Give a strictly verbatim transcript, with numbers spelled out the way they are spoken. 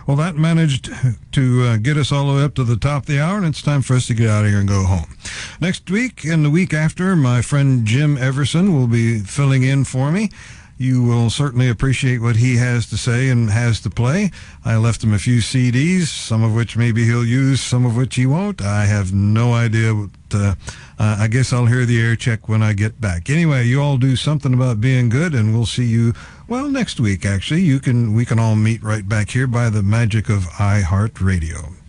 Well, that managed to uh, get us all the way up to the top of the hour, and it's time for us to get out of here and go home. Next week and the week after, my friend Jim Everson will be filling in for me. You will certainly appreciate what he has to say and has to play. I left him a few C Ds, some of which maybe he'll use, some of which he won't. I have no idea. What, uh, uh, I guess I'll hear the air check when I get back. Anyway, you all do something about being good, and we'll see you, well, next week, actually. You can, we can all meet right back here by the magic of iHeartRadio.